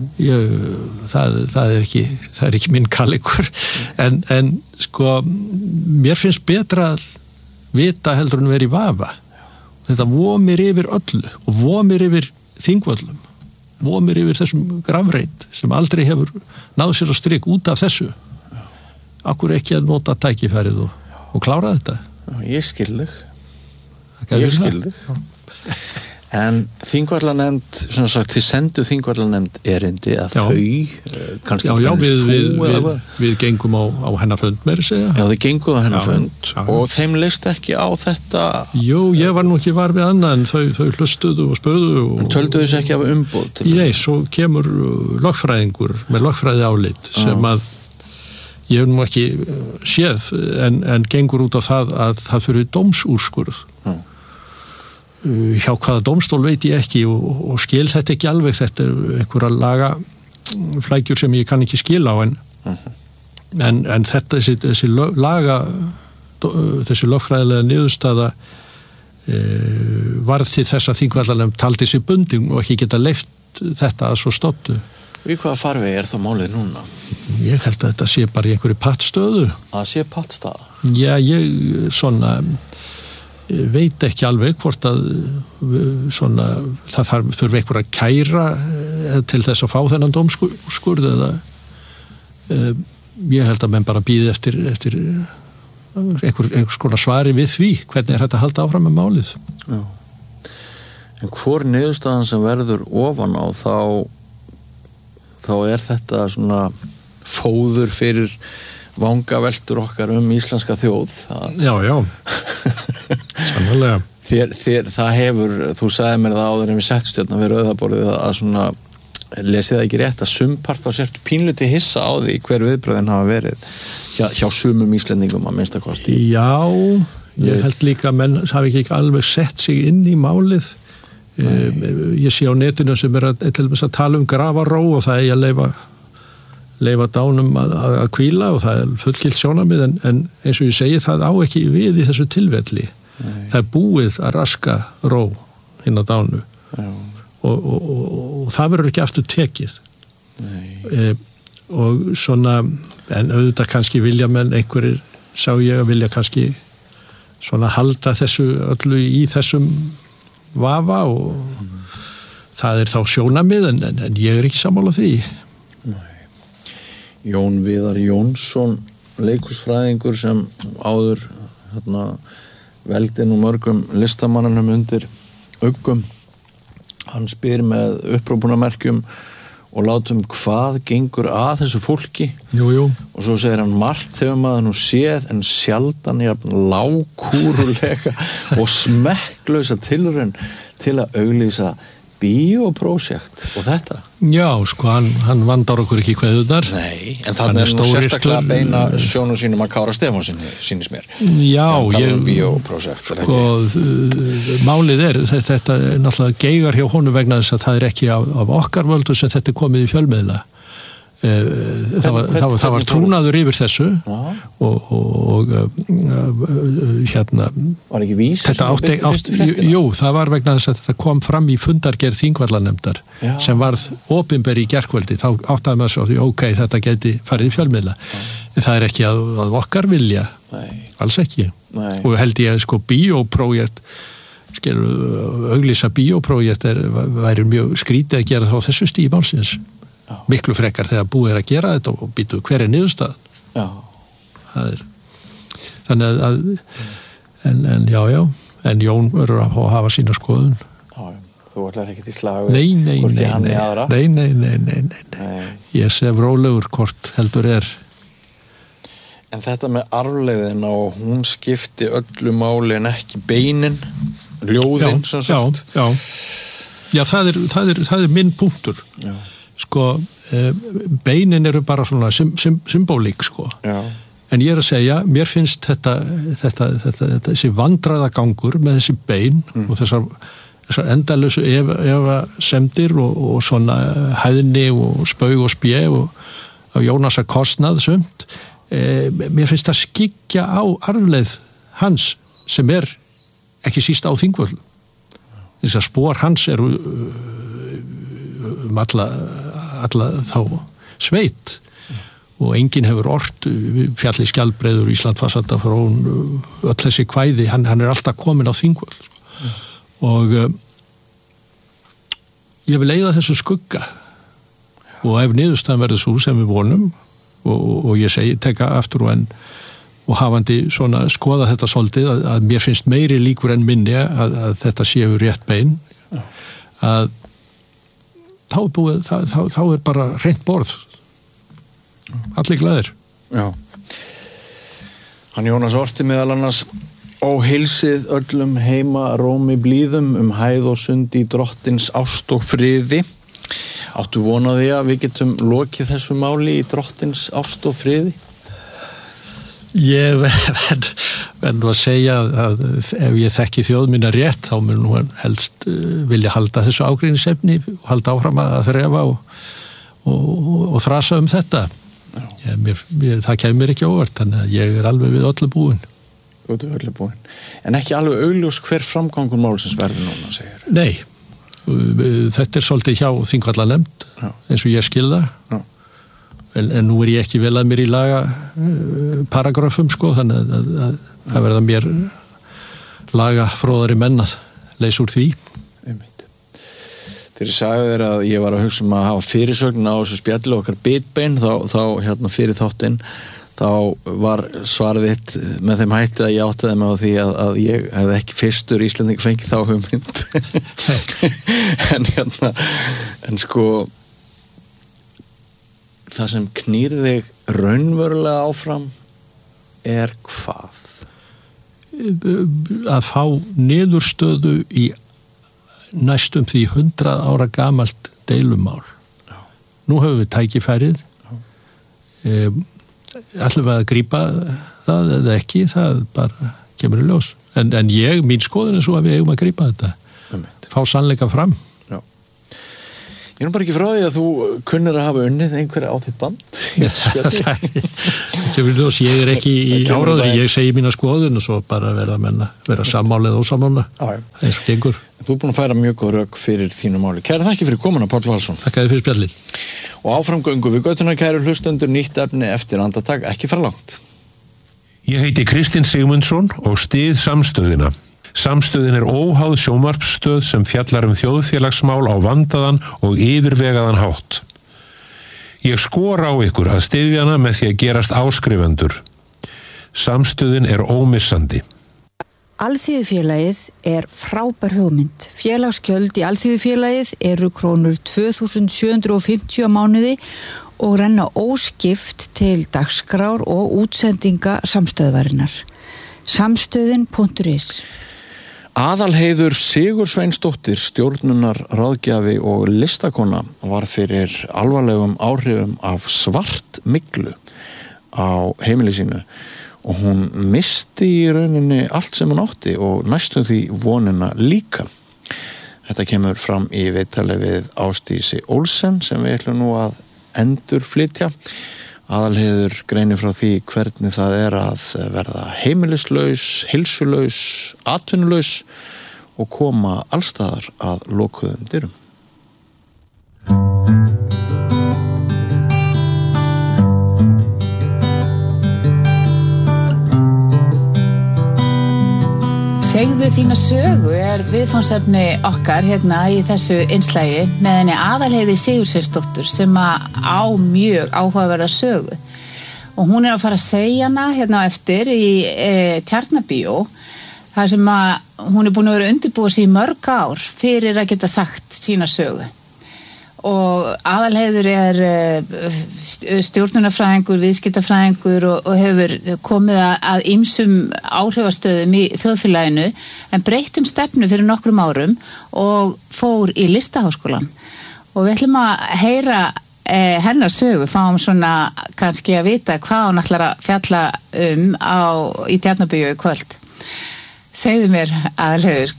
það er ekki minn kaleikur en sko mér finnst betra að vita heldur en verið í vafa þetta vomir yfir öllu og vomir yfir Þingvöllum vomir yfir þessum grafreit sem aldrei hefur náð sér að strik út af þessu akkur ekki að nota tækifærið og klára þetta Ég skil þig En Þingvallanefnd sem sagt, þið sendu Þingvallanefnd erindi að þau kannski við gengum á hennar fund meira segja Já, þið genguð á hennar fund og þeim leist ekki á þetta Jú, ég var nú ekki var við annað en þau hlustuðu og spurðu En töldu þessu ekki af umboð? Nei, svo kemur lögfræðingur með lögfræði álit sem að ég hef nú ekki séð en gengur út á það að það fyrir dómsúrskurð hjá hvaða dómstól veit ég ekki og skil þetta ekki alveg þetta einhverja laga flækjur sem ég kann ekki skila á en þetta þessi laga þessi lögfræðilega niðurstaða varð til þess að Þingvallanefnd taldi sig bundin og ekki geta leyft þetta að svo stoppu Við hvaða farvegi það málið núna? Ég held að þetta sé bara í einhverju pattstöðu. Að sé pattstaða? Já, ég veit ekki alveg hvort að það þurfi einhver að kæra til þess að fá þennan dómskurð eða ég held að menn bara bíði eftir einhvers konar svari við því hvernig þetta halda áfram með málið. Já. En hvor niðurstaðan sem verður ofan á þá er þetta svona fóður fyrir vangaveltur okkar íslenska þjóð Já sannlega það hefur, þú sagði mér það áður en við settust hérna við rauðaborðið að svona lesið það ekki rétt að sumpart á sértu pínluti hissa á því hver viðbröðin hafa verið hjá sumum Íslendingum að minnsta kosti Já, ég held líka að menn hafi ekki alveg sett sig inn í málið. Ég sé á netinu sem til dæmis að tala grafaró og það er að leyfa dánum að hvíla og það er fullgilt sjónarmið en eins og ég segi það á ekki við í þessu tilfelli. Það er búið að raska ró hinn á dánu og það verður ekki aftur tekið. Og svona, en auðvitað kannski vilja menn einhverjir, sá ég að vilja kannski svona halda þessu öllu í þessum vafa og það er þá sjónarmið en ég er ekki sammála því. Jón Viðar Jónsson, leikhúsfræðingur sem áður veldi nú mörgum listamannanum undir uggum, hann spyr með upprópunarmerkjum og látum hvað gengur að þessu fólki. Jú. Og svo segir hann margt hefur maður nú séð en sjaldan jafn lágkúrulega og smekklausa tilraun til að auglýsa bíóprojekt og þetta. Já, sko, hann vandar okkur ekki kveðurnar. Nei, en það er nú sérstaklega að beina sjónum sínum að Kára Stefánsinni, sýnist mér. Já, bíóprojekt. Sko, málið þetta er náttúrulega geigar hjá honum vegna þess að það er ekki af okkar völdu sem þetta er komið í fjölmiðla. Það var trúnaður yfir þessu og var ekki vís jú, það var vegna þess að þetta kom fram í fundargerð Þingvallanemndar sem varð opinber í gærkvöldi, þá áttaði maður svo því ok, þetta geti farið í fjölmiðla en það er ekki að okkar vilja. Alls ekki. Og held ég að sko bíóprojekt auglýsa bíóprojekt væri mjög skrítið að gera þá þessu stíð málsins. Miklu frekar þegar búið er að gera þetta og býtu hver er niðurstaðan. Já. Þannig að en Jón verður að hafa sína skoðun. Já, þú ætlar ekki til slagu. Nei. Ég sef rólegur hvort heldur er. En þetta með arfleiðina og hún skipti öllu máli en ekki beinin, ljóðin sem sagt. Já, það er minn punktur. Já. Sko, beinin eru bara svona symbólík, sko. Já. En ég er að segja, mér finnst þessi vandræðagangur með þessi bein og þessar endalösu efasemdir og svona hæðni og spaug og spjö og Jónasar kostnað sumt. Mér finnst það skyggja á arfleið hans sem er ekki síst á Þingvöllum. Þess að spor hans eru alla þá sveit og enginn hefur ort fjalli skjaldbreiður Ísland farsanda frá öll þessi kvæði, hann er alltaf komin á Þingvöll og ég vil eyða þessu skugga og ef niðurstaðan verður svo sem við vonum og ég segi, teka aftur og hafandi svona skoða þetta svolítið að mér finnst meiri líkur en minni að þetta séu rétt bein að þá er bara hreint borð. Allir glaðir. Já. Hann Jónas orti meðal annars óheilsið öllum heima rómi blíðum hæð og sund í drottins ást og friði. Áttu von á því að við getum lokið þessu máli í drottins ást og friði? Ég verð að segja að ef ég þekki þjóð mína rétt þá mun nú helst vilja halda þessu ágreiningsefni og halda áfram að þrefa og þrasa þetta. Það kemur ekki óvart, þannig að ég er alveg við öllu búin. En ekki alveg augljós hver framgangur málsins verður núna, segir? Nei, þetta er svolítið hjá Þingvallanemnd eins og ég skilða. En nú er ég ekki vel að mér í laga paragrafum, sko, þannig að það verða mér laga fróðari menn að leysa úr því. Þegar ég sagði þér að ég var að hugsa að hafa fyrirsögn á þessu spjalli okkar bitbein, þá fyrir þáttinn, þá var svarið þitt með þeim hætti að ég áttaði mig á því að ég hefði ekki fyrstur Íslending fengið þá hugmynd. en sko það sem knýr þig raunverulega áfram er hvað? Að fá niðurstöðu í næstum því 100 ára gamalt deilumál. Já. Nú höfum við tækifærið. Ætlum við að grípa það eða ekki, það bara kemur í ljós. En mín skoðun svo að við eigum að grípa þetta. Fá sannleika fram. Ég bara ekki frá því að þú kunnir að hafa unnið einhverja á þitt band. Ég ekki í áráði, ég segi mína skoðun og svo bara vera sammála eða ósammála. Eins og gengur. Þú búin að færa mjög góð rök fyrir þínu máli. Kæra þakki fyrir komuna, Páll Valsson. Þakkaði fyrir spjallið. Og áframgöngu við göttuna, kæru hlustendur, nýtt efni eftir andartak, ekki fara langt. Ég heiti Kristinn Sigmundsson og styð Samstöðina. Samstöðin óháð sjónvarpsstöð sem fjallar þjóðfélagsmál á vandaðan og yfirvegaðan hátt. Ég skora á ykkur að styðja hana með því að gerast áskrifendur. Samstöðin ómissandi. Alþýðufélagið frábær hugmynd. Félagsgjöld í Alþýðufélagið eru krónur 2.750 á mánuði og renna óskipt til dagskrár og útsendinga samstöðvarinnar. Samstöðin.is. Aðalheiður Sigursveinsdóttir, stjórnunar, ráðgjafi og listakona, var fyrir alvarlegum áhrifum af svartmyglu á heimili sínu og hún missti í rauninni allt sem hún átti og næstum því vonina líka. Þetta kemur fram í viðtali við Ásdísi Olsen sem við ætlum nú að endurflytja. Aðalheiður greinir frá því hvernig það að verða heimilislaus, heilsulaus, atvinnulaus og koma allstaðar að lokuðum dyrum. Segðu þína sögu viðfangsefni okkar hérna í þessu innslægi með henni Aðalheiði Sigursveinsdóttur sem á mjög áhugaverða sögu og hún að fara að segja hana hérna á eftir í Tjarnarbíó þar sem hún búin að vera undirbúið sig í mörg ár fyrir að geta sagt sína sögu og Aðalheiður stjórnunarfræðingur, viðskiptafræðingur og hefur komið að ýmsum áhrifastöðum í þjóðfélaginu en breytt stefnu fyrir nokkrum árum og fór í Listaháskólann og við ætlum að heyra hennar sögu, fáum svona kannski að vita hvað hún ætlar að fjalla í Tjarnarbíó í kvöld. Segðu mér, Aðalheiður,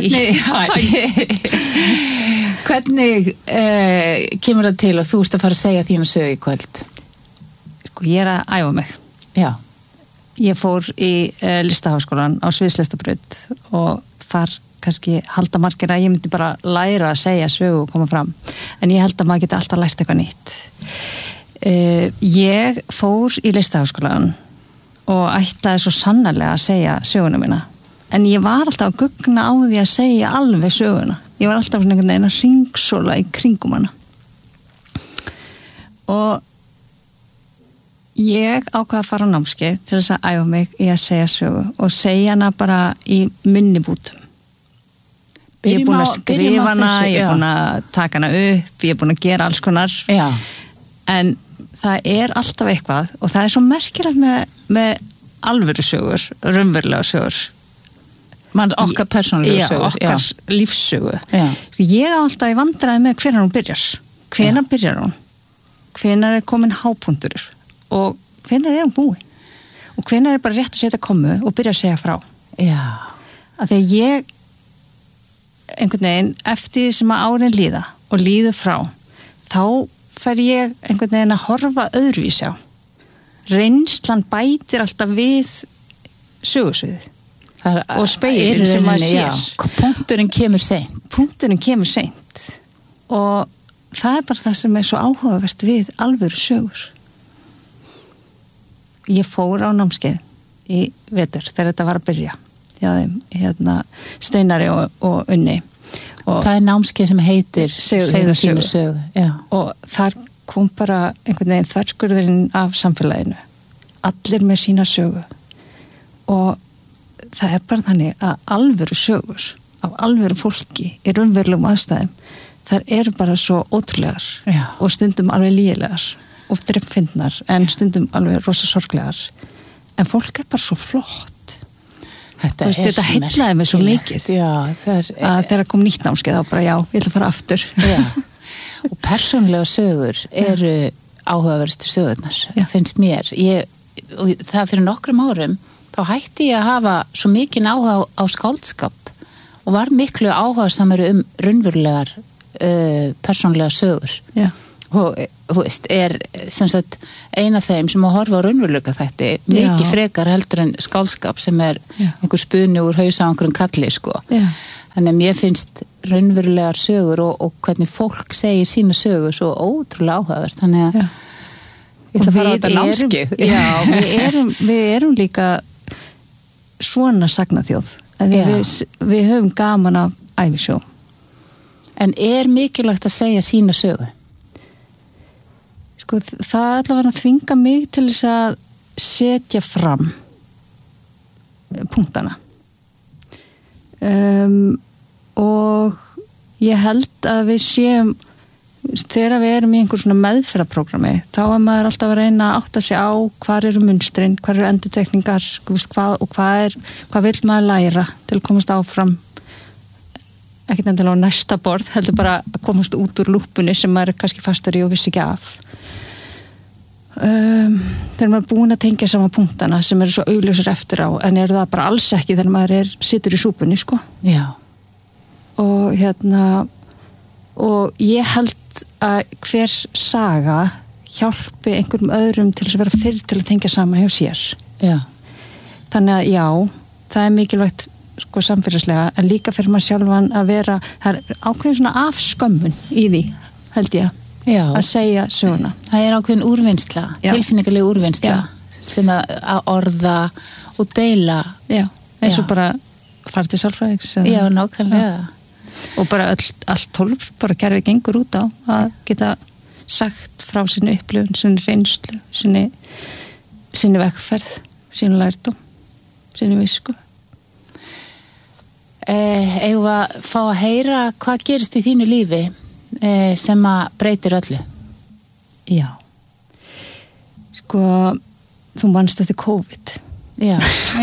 hvernig kemur það til að þú ert að fara að segja þína sögu í kvöld? Sko, ég að æfa mig. Já. Ég fór í Listaháskólann á Sviðslistabraut og þar kannski halda margir að ég myndi bara læra að segja sögu og koma fram. En ég held að maður geti alltaf lært eitthvað nýtt. Ég fór í Listaháskólann og ætlaði svo sannarlega að segja söguna mína. En ég var alltaf að gugna á því að segja alveg söguna. Ég var alltaf einhvern veginn að hringsóla í kringum hana. Og ég ákvað að fara á námskeið til þess að æfa mig í að segja sögu og segja hana bara í minnibútum. Ég er búin að skrifa hana, ég er búin að taka hana upp, ég er búin að gera alls konar. Já. En það alltaf eitthvað og það svo merkilegt með alvöru sögur, raunverulega sögur. Okkar persónulega sögur. Já, okkar lífssögu. Já. Ég á alltaf í vandræði með hvenær hún byrjar. Hvenær byrjar hún? Hvenær komin hápunktur? Og hvenær hún búin? Og hvenær bara rétt að setja komu og byrja að segja frá? Já. Af því að ég einhvern veginn eftir því sem árin líða og líður frá, þá fer ég einhvern veginn að horfa öðruvísi á. Reynslan bætir alltaf við sögusviðið. Og spegilinn sem maður sér. Punkturinn kemur seint. Og það bara það sem svo áhugavert við alvöru sögur. Ég fór á námskeið í vetur þegar þetta var að byrja hjá þeim, Steinari og Unni. Og það námskeið sem heitir Segðu þína sögu. Já. Og þar kom bara einhvern veginn þverskurðurinn af samfélaginu. Allir með sína sögu. Og það bara þannig að alvöru sögur af alvöru fólki í raunverulegum aðstæðum, þær bara svo ótrúlegar. Já. Og stundum alveg lygilegar og dreppfindnar en stundum alveg rosa sorglegar. En fólk bara svo flott. Þetta heillaði mig svo mikið. Já, að þegar kom nýtt námskeið þá bara já, ég ætla að fara aftur. Já. Og persónulega sögur áhugaverðustu sögurnar, finnst mér. Það fyrir nokkrum árum þá hætti ég að hafa svo mikinn áhuga á skáldskap og var miklu áhugasamari raunverulegar persónlegar sögur. Já. Og þú veist, sem sagt eina af þeim sem að horfa á raunveruleika þætti mikið frekar heldur en skáldskap sem einhver spuni úr hausa á einhverjum kalli, sko. Já. Þannig að mér finnst raunverulegar sögur og hvernig fólk segir sína sögur svo ótrúlega áhugavert. Þannig að ég ætla að fara á þetta námskeið. Já, við erum líka svona sagnaþjóð. Við höfum gaman af ævisjó. En mikilvægt að segja sína sögu? Sko, það allavega að þvinga mig til þess að setja fram punktana. Og ég held að við séum, þegar við erum í einhver svona meðferðarprogrammi, þá maður alltaf að reyna að átta sig á hvar eru munstrin, hvar eru endurtekningar, hvað vill maður læra til að komast áfram, ekkert endilega á næsta borð, heldur bara að komast út úr lúpunni sem maður er kannski fastur í og vissi ekki af. Þegar maður er búin að tengja saman punktana sem eru svo augljósir eftir á, en eru það bara alls ekki þegar maður situr í súpunni, sko. Já. Og og ég held að hver saga hjálpi einhverjum öðrum til að vera fyrr til að tengja saman hjá sér. Já. Þannig að já, það er mikilvægt, sko, samfélagslega, en líka fyrir maður sjálfan að vera, það er ákveðin svona afskömmun í því, held ég. Já. Að segja söguna. Það er ákveðin úrvinnsla, tilfinningaleg úrvinnsla sem að orða og deila. Já, eins og bara fara til sálfræðings. Já, nákvæmlega. Og bara allt tólf, bara kerfið gengur út á að geta sagt frá sinni upplifun, sinni reynslu, sinni vegferð, sinni lærdóm, sinni visku. Eigum að fá að heyra hvað gerist í þínu lífi sem að breytir öllu? Já. Sko, þú manst eftir COVID. Já.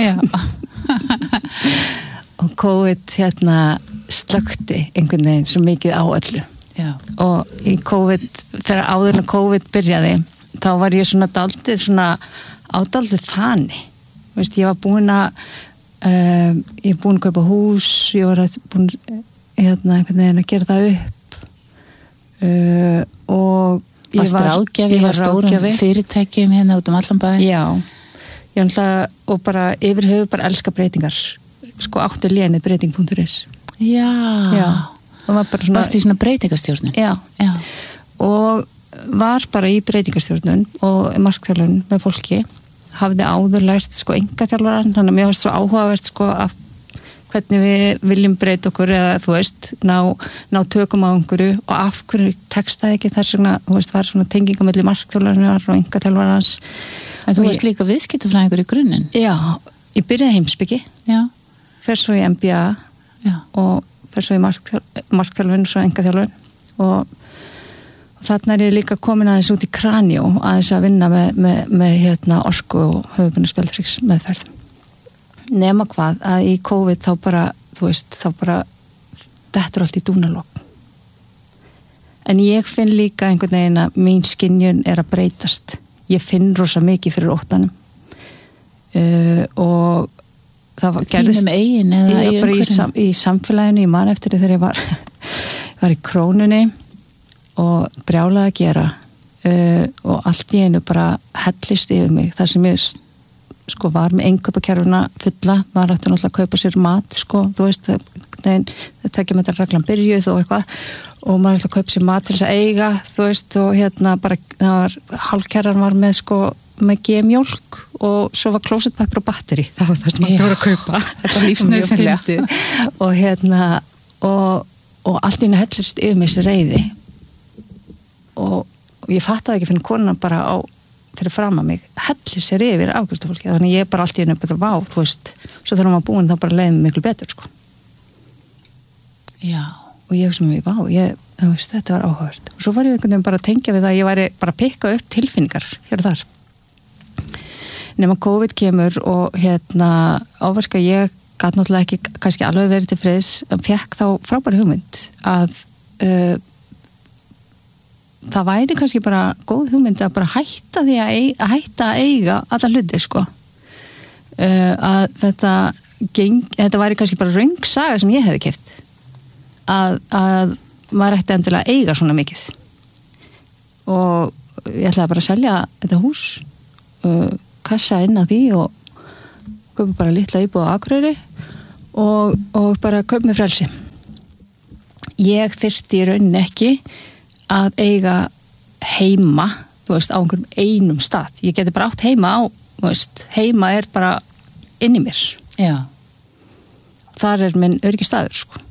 Og COVID slökkti einhvern veginn svo mikið á öllu. Já. Og í COVID, þegar áður en COVID byrjaði, þá var ég svona dálítið þannig. Veist, ég var búin að kaupa hús, ég var búin einhvern veginn að gera það upp. Og ég var ráðgjafi hjá stórum fyrirtækjum hérna út allan bæinn. Já, ég ætla og bara yfir höfu bara elska breytingar, sko, áttu lénið breyting.is. Já. Það var bara svona, varst í svona breytingastjórnun? Já. Og var bara í breytingastjórnun og markþjálfun með fólki, hafði áður lært, sko, engaþjálfaran, þannig að mér varst svo áhugavert, sko, að hvernig við viljum breyta okkur eða, þú veist, ná tökum á einhverju og af hverju tekst það ekki, þess vegna, þú veist, var svona tenginga milli markþjálfarinnar og engaþjálfarans. En þú varst líka viðskiptafræðingur í grunninn? Já, ég byrjaði heimspeki. Já. Fer svo í MBA. Já. Og fer svo í markþjálfun og svo engaþjálfun og þarna ég líka komin aðeins út í Kranió aðeins að vinna með orku og höfuðbunarspjaldhryggs meðferð. Nema hvað að í COVID þá bara, þú veist, þá bara dettur allt í dúnalogn. En ég finn líka einhvern veginn að mín skynjun er að breytast. Ég finn rosa mikið fyrir óttanum. Og það var gerðist þínum eigin eða í umhverfinu? Í samfélaginu, ég man eftir þegar ég var í Krónunni og brjálaði að gera og allt í einu bara hellist yfir mig þar sem ég sko var með innkaupakerfuna fulla, maður ætti náttúrulega að kaupa sér mat, sko, þú veist, það tekja með þetta reglan byrjuð og eitthvað og maður ætti að kaupa sér mat til þess að eiga, þú veist, og bara, það var, hálfkerran var með, sko, með G-mjólk og svo var klósettpapir og batteri, það var það sem maður voru að kaupa. Þetta var lífsnauðsynlega. Og allt í einu hellist yfir mig sér reiði og ég fattaði ekki fyrir konan bara fyrir fram að mig hellir sér yfir afgjörstufólki, þannig ég bara allt í einu betur vá, þú veist, svo þegar maður búin þá bara leiði mig miklu betur, sko. Já. Og ég hugsa mig, þú veist, þetta var áhugavert. Og svo var ég einhvern veginn bara að tengja við það að ég væri bara að pikka upp tilfinningar hér og þar. Nema COVID kemur og áverka ég gat náttúrulega ekki kannski alveg verið til friðs, en fekk þá frábæri hugmynd að það væri kannski bara góð hugmynd að bara hætta því að hætta að eiga alla hluti, sko. að þetta væri kannski bara röng saga sem ég hefði keypt að maður ætti endilega að eiga svona mikið og ég ætlaði bara að selja þetta hús kassa inn á því og kaupa bara litla íbúð á Akureyri og bara kaupa með frelsi. Ég þyrfti í rauninni ekki að eiga heima, þú veist, á einhverjum einum stað. Ég geti bara átt heima á, þú veist, heima er bara inn í mér. Já. Þar er minn öryggi staður, sko.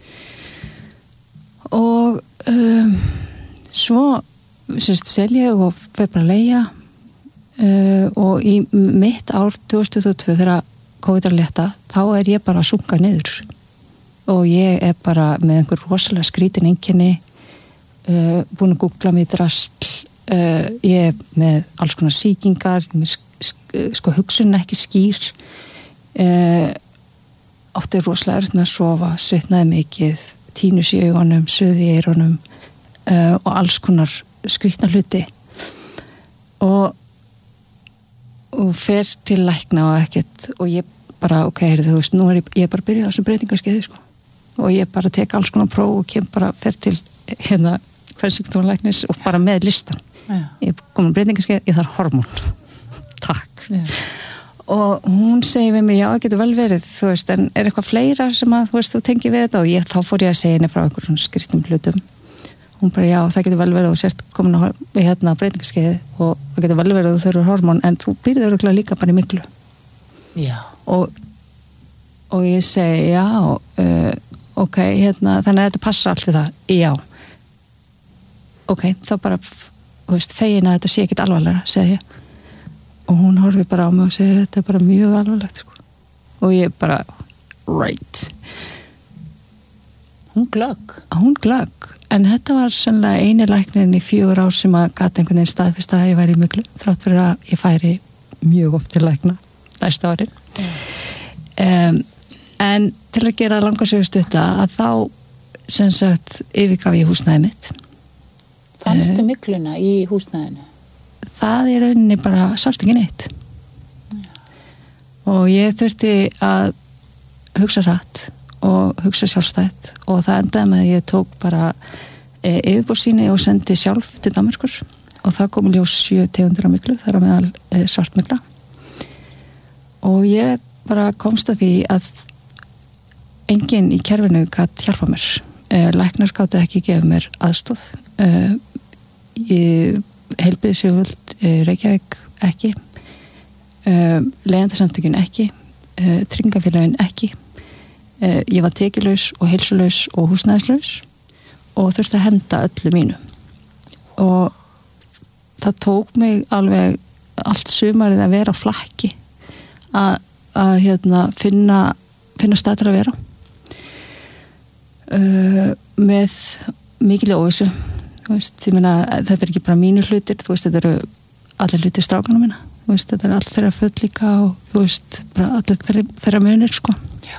Og svo selja ég og fer bara að leigja og í mitt ár 2022 þegar COVID er að létta, þá er ég bara að sunga niður og ég er bara með einhver rosalega skrítin einkenni búin að googla mig drasl ég er með alls konar sýkingar sko hugsun ekki skýr átti rosalega erfitt með að sofa, svitnaði mikið tínus í augunum, suði í eyrunum og alls konar skrítna hluti og fer til lækna og ekkert og ég bara, ok, heyrðu, þú veist, nú er ég bara byrjuð á þessum breytingarskeiði, sko og ég bara tek alls konar próf og kem bara fer til sjúkdómalæknis og bara með listan. Ég kom að breytingarskeið, ég þarf hormón. Takk. Já. Og hún segir við mig, já, það getur vel verið, þú veist, en er eitthvað fleira sem að, þú veist, þú tengir við þetta og þá fór ég að segja henni frá einhver svona skrýttum hlutum. Hún bara, já, það getur vel verið og sért komin á breytingarskeið og það getur vel verið og þú þurfur hormón, en þú býrður örugglega líka bara í miklu. Já. Og ég segi, já, ok, þannig að þetta passar allt við það. Já. Ok, þá bara, þú veist, fegin að þetta sé ekkert alvarlega, segi ég. Og hún horfir bara á mig og segir, þetta er bara mjög alvarlegt, sko. Og ég bara, right. Hún glögg. Hún glögg. En þetta var sannlega eini læknirinn í 4 ár sem að gata einhvern veginn staðfest að ég væri í miklu, þrátt fyrir að ég færi mjög oft til lækna næsta árin. En til að gera langarsögu stutta að þá sem sagt yfirgaf ég húsnæði mitt. Fannstu mikluna í húsnæðinu? Það er rauninni bara sást ekki neitt. Og ég þurfti að hugsa hratt og hugsa sjálfstætt og það endaði með að ég tók bara yfirborðsýni og sendi sjálf til Danmerkur og það kom ljós 7 tegundir af myglu, þar á meðal svartmygla og ég bara komst að því að enginn í kerfinu gat hjálpa mér. Læknar gátu ekki gefa mér aðstóð. Heilbrigðisyfirvöld Reykjavík ekki, leigjendasamtökin ekki, tryggingafélögin ekki. Ég var tekjulaus og heilsulaus og húsnæðislaus og þurfti að henda öllu mínu. Og það tók mig alveg allt sumarið að vera á flakki að finna staður að vera með mikil óvissu. Þú veist, ég meina, þetta er ekki bara mínu hlutir, þú veist, þetta eru allir hlutir strákana minna, þú veist, þetta eru allir þeirra föll líka og þú veist, bara allir þeirra munir, sko. Já.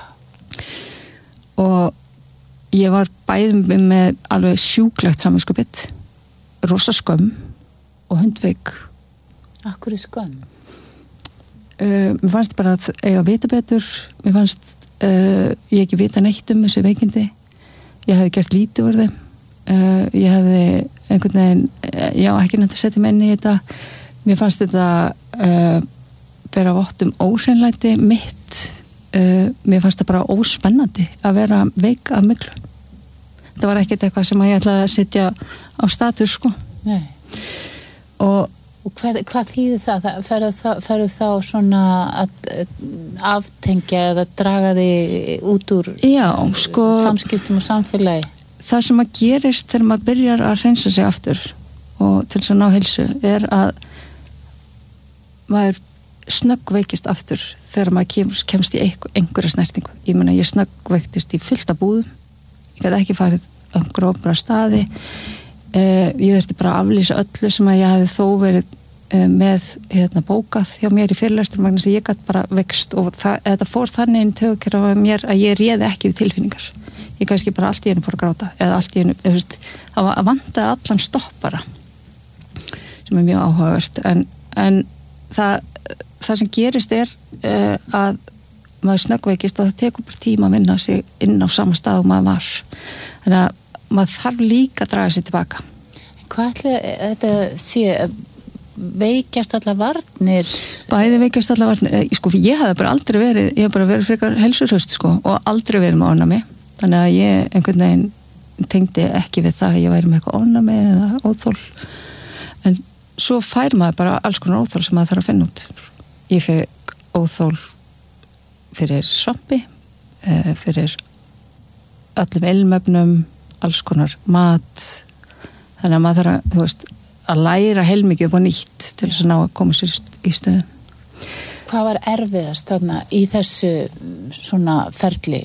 Og ég var bæðum með alveg sjúklegt samvinskupið, rosa skömm og hundveik. Akkur er skömm? Mér fannst bara að eiga að vita betur, mér fannst ég ekki vita neitt þessi veikindi, ég hefði gert lítið úr þeim. Ég hefði einhvern veginn ekki nefnt að setja mig inn í þetta mér fannst þetta vera vottum óhreinlæti mitt mér fannst það bara óspennandi að vera veik af myglu þetta var ekkert eitthvað sem ég ætlaði að setja á status sko. Nei. Og hvað þýðir það? Ferðu þá svona að aftengja eða draga þig út úr samskiptum og samfélagi? Það sem að gerist þegar maður byrjar að hreinsa sig aftur og til þess að ná heilsu er að maður snöggveikist aftur þegar maður kemst í einhverja snertingu. Ég meina ég snöggveiktist í fullt af búðum, ég gæti ekki farið á grófra staði, ég þurfti bara að aflýsa öllu sem að ég hefði þó verið með bókað hjá mér í fyrirlestur vegna sem ég gæti bara veikst og þetta fór þannig inn tökir á mér að ég réði ekki við tilfinningar. Ég kannski bara allt í einu fór að gráta eða allt í einu, það vantaði allan stoppara sem er mjög áhugavert en það sem gerist að maður snöggveikist og það tekur bara tíma að vinna sig inn á sama stað og maður var. Þannig að maður þarf líka að draga sér tilbaka. Hvað ætli þetta sé veikjast allar varnir? Bæði veikjast allar varnir. Sko, ég hef bara verið frekar heilsuhraust sko, og aldrei verið með ofnæmi. Þannig að ég einhvern veginn tengdi ekki við það að ég væri með eitthvað ofnæmi eða óþol. En svo fær maður bara alls konar óþol sem maður þarf að finna út. Ég fekk óþol fyrir svampi, fyrir öllum ilmefnum, alls konar mat. Þannig að maður þarf að læra heilmikið upp á nýtt til þess að ná að koma sér í stöðum. Hvað var erfiðast þarna í þessu svona ferli?